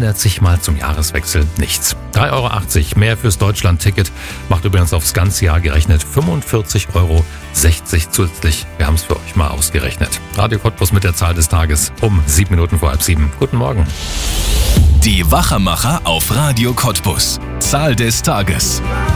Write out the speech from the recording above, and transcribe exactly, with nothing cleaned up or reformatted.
ändert sich mal zum Jahreswechsel nichts. drei Euro achtzig mehr fürs Deutschland-Ticket macht übrigens aufs ganze Jahr gerechnet fünfundvierzig Euro sechzig zusätzlich. Wir haben es für euch mal ausgerechnet. Radio Cottbus mit der Zahl des Tages um sieben Minuten vor halb sieben. Guten Morgen. Die Wachermacher auf Radio Cottbus. Zahl des Tages.